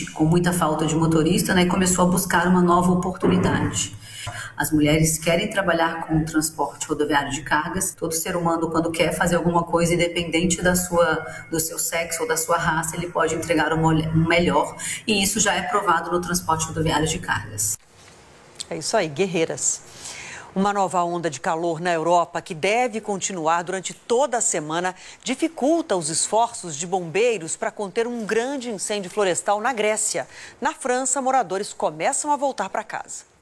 triste, com muita falta de motorista, né, e começou a buscar uma nova oportunidade. As mulheres querem trabalhar com o transporte rodoviário de cargas. Todo ser humano, quando quer fazer alguma coisa, independente do seu sexo ou da sua raça, ele pode entregar um melhor. E isso já é provado no transporte rodoviário de cargas. É isso aí, guerreiras. Uma nova onda de calor na Europa, que deve continuar durante toda a semana, dificulta os esforços de bombeiros para conter um grande incêndio florestal na Grécia. Na França, moradores começam a voltar para casa.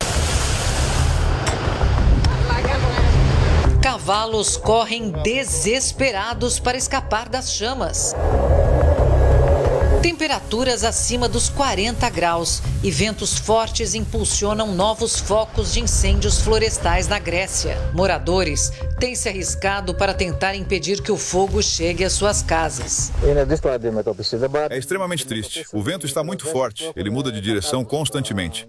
Cavalos correm desesperados para escapar das chamas. Temperaturas acima dos 40 graus e ventos fortes impulsionam novos focos de incêndios florestais na Grécia. Moradores têm se arriscado para tentar impedir que o fogo chegue às suas casas. É extremamente triste. O vento está muito forte. Ele muda de direção constantemente.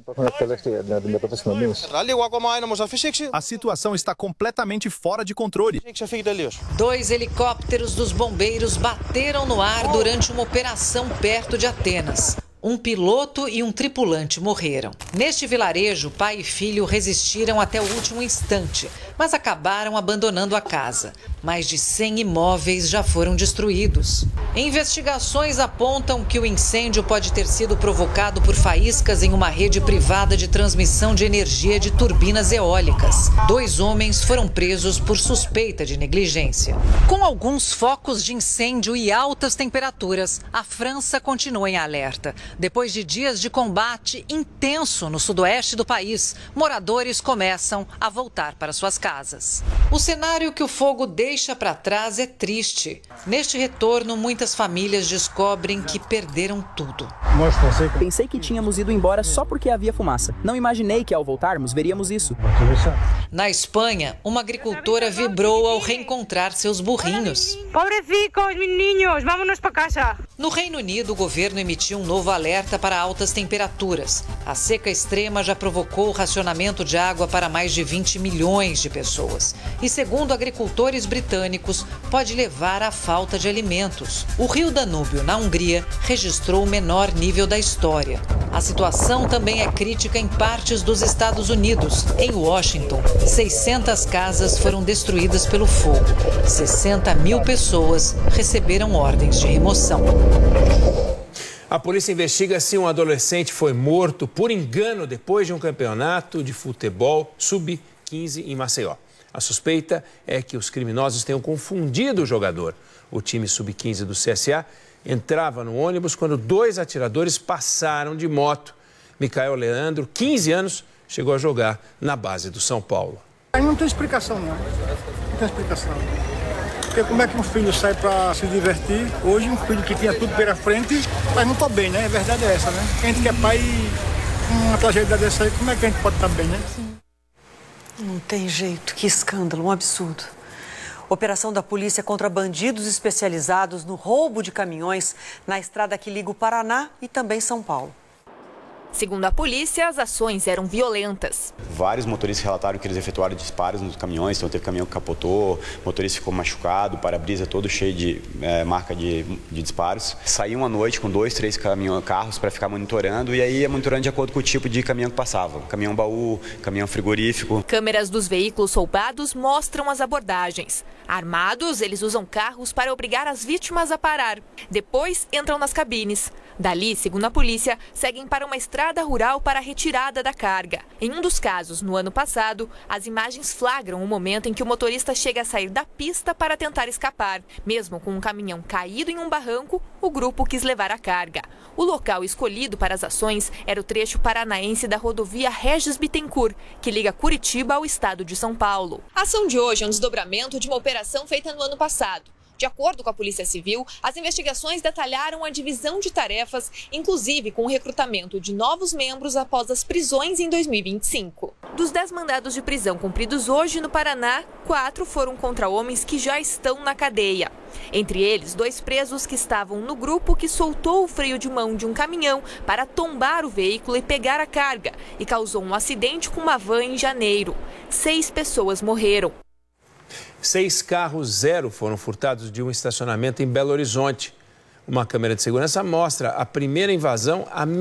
A situação está completamente fora de controle. 2 helicópteros dos bombeiros bateram no ar durante uma operação perto de Atenas. Um piloto e um tripulante morreram. Neste vilarejo, pai e filho resistiram até o último instante, mas acabaram abandonando a casa. Mais de 100 imóveis já foram destruídos. Investigações apontam que o incêndio pode ter sido provocado por faíscas em uma rede privada de transmissão de energia de turbinas eólicas. 2 homens foram presos por suspeita de negligência. Com alguns focos de incêndio e altas temperaturas, a França continua em alerta. Depois de dias de combate intenso no sudoeste do país, moradores começam a voltar para suas casas. O cenário que o fogo deixa para trás é triste. Neste retorno, muitas famílias descobrem que perderam tudo. Pensei que tínhamos ido embora só porque havia fumaça. Não imaginei que ao voltarmos veríamos isso. Na Espanha, uma agricultora vibrou ao reencontrar seus burrinhos. Pobrecicos, meninos, vamos para casa. No Reino Unido, o governo emitiu um novo alerta para altas temperaturas. A seca extrema já provocou o racionamento de água para mais de 20 milhões de pessoas. E, segundo agricultores britânicos, pode levar à falta de alimentos. O rio Danúbio, na Hungria, registrou o menor nível da história. A situação também é crítica em partes dos Estados Unidos. Em Washington, 600 casas foram destruídas pelo fogo. 60 mil pessoas receberam ordens de remoção. A polícia investiga se um adolescente foi morto por engano depois de um campeonato de futebol sub-15 em Maceió. A suspeita é que os criminosos tenham confundido o jogador. O time sub-15 do CSA entrava no ônibus quando 2 atiradores passaram de moto. Micael Leandro, 15 anos, chegou a jogar na base do São Paulo. Aí não tem explicação, não. Não tem explicação. Porque como é que um filho sai para se divertir? Hoje um filho que tinha tudo pela frente, mas não está bem, né? A verdade é essa, né? A gente que é pai, uma tragédia dessa aí, como é que a gente pode estar bem, né? Não tem jeito, que escândalo, um absurdo. Operação da polícia contra bandidos especializados no roubo de caminhões na estrada que liga o Paraná e também São Paulo. Segundo a polícia, as ações eram violentas. Vários motoristas relataram que eles efetuaram disparos nos caminhões, então teve caminhão que capotou, o motorista ficou machucado, o para-brisa todo cheio de marca de disparos. Saíam à noite com 2, 3 carros para ficar monitorando e aí ia monitorando de acordo com o tipo de caminhão que passava. Caminhão baú, caminhão frigorífico. Câmeras dos veículos roubados mostram as abordagens. Armados, eles usam carros para obrigar as vítimas a parar. Depois, entram nas cabines. Dali, segundo a polícia, seguem para uma estrada rural para a retirada da carga. Em um dos casos, no ano passado, as imagens flagram o momento em que o motorista chega a sair da pista para tentar escapar. Mesmo com um caminhão caído em um barranco, o grupo quis levar a carga. O local escolhido para as ações era o trecho paranaense da rodovia Regis Bittencourt, que liga Curitiba ao estado de São Paulo. A ação de hoje é um desdobramento de uma operação feita no ano passado. De acordo com a Polícia Civil, as investigações detalharam a divisão de tarefas, inclusive com o recrutamento de novos membros após as prisões em 2025. Dos 10 mandados de prisão cumpridos hoje no Paraná, 4 foram contra homens que já estão na cadeia. Entre eles, 2 presos que estavam no grupo que soltou o freio de mão de um caminhão para tombar o veículo e pegar a carga, e causou um acidente com uma van em janeiro. 6 pessoas morreram. 6 carros zero foram furtados de um estacionamento em Belo Horizonte. Uma câmera de segurança mostra a primeira invasão a